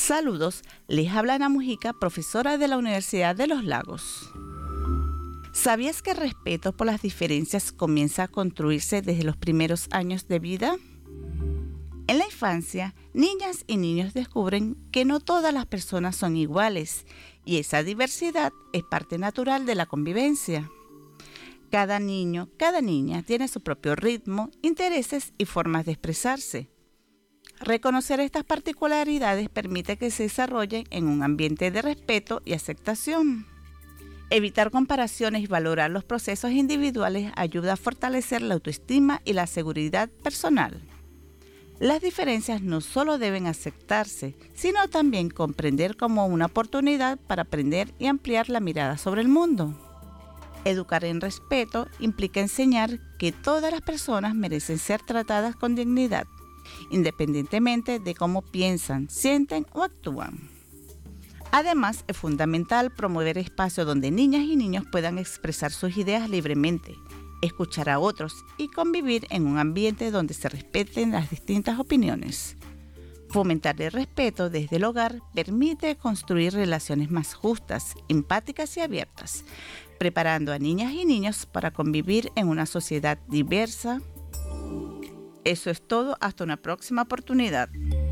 Saludos, les habla Ana Mujica, profesora de la Universidad de los Lagos. ¿Sabías que el respeto por las diferencias comienza a construirse desde los primeros años de vida? En la infancia, niñas y niños descubren que no todas las personas son iguales y esa diversidad es parte natural de la convivencia. Cada niño, cada niña tiene su propio ritmo, intereses y formas de expresarse. Reconocer estas particularidades permite que se desarrollen en un ambiente de respeto y aceptación. Evitar comparaciones y valorar los procesos individuales ayuda a fortalecer la autoestima y la seguridad personal. Las diferencias no solo deben aceptarse, sino también comprender como una oportunidad para aprender y ampliar la mirada sobre el mundo. Educar en respeto implica enseñar que todas las personas merecen ser tratadas con dignidad, independientemente de cómo piensan, sienten o actúan. Además, es fundamental promover espacios donde niñas y niños puedan expresar sus ideas libremente, escuchar a otros y convivir en un ambiente donde se respeten las distintas opiniones. Fomentar el respeto desde el hogar permite construir relaciones más justas, empáticas y abiertas, preparando a niñas y niños para convivir en una sociedad diversa. Eso es todo, hasta una próxima oportunidad.